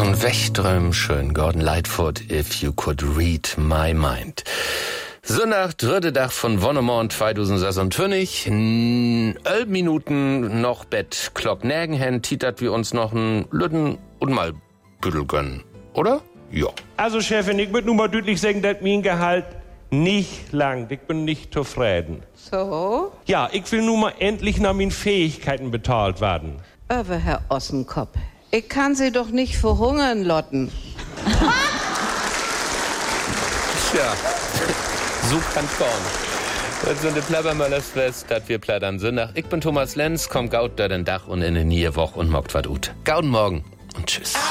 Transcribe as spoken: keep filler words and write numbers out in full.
schon wegdrömen schön. Gordon Lightfoot, If You Could Read My Mind. Sonntag, dritte Tag von Wonnemorgen zweitausendsechsundzwanzig. Elf Minuten noch Bett Klock Nergenhen, titert wir uns noch einen Lütten und mal Büdel gönnen. Oder? Ja. Also, Chefin, ich würde nur mal deutlich sagen, dass mein Gehalt nicht langt. Ich bin nicht zufrieden. So? Ja, ich will nur mal endlich nach meinen Fähigkeiten bezahlt werden. Aber Herr Ossenkopf, ich kann Sie doch nicht verhungern, Lotten. Tja, so kann's gehen. Das sind die Plappermöllers Fest, dat wir plattern Sonntag. Ich bin Thomas Lenz, komm gaut da den Dach und in den Niewoch und mockt wat ut. Gauden morgen und tschüss.